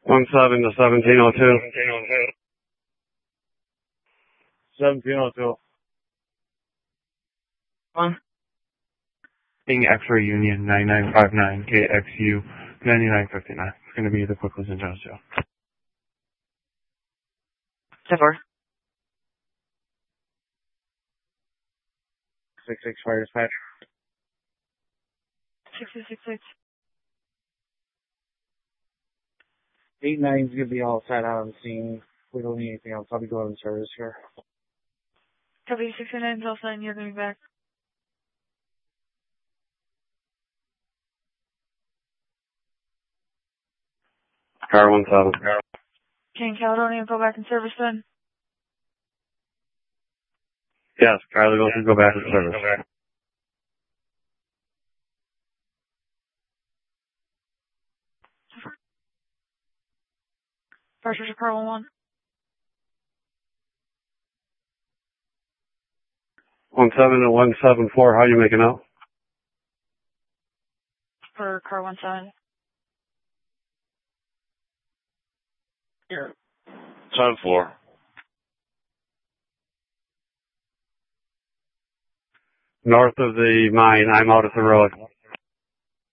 17 to 1702. 1702. Being X-ray Union 9959 KXU 9959. It's going to be the quick listen Jones Joe. 10-4. 6-6 fire dispatch. 6-6-6. 8-9's gonna be all set out on the scene. We don't need anything else. I'll be going to service here. Copy 6-9's all set and you're going back. Car 17. Can Caledonia go back in service then? Yes, Carly wants to go back to service. Pressure to car 11. 17 to 174, how are you making out? For car 17. Here. 10-4. North of the mine, I'm out at the road.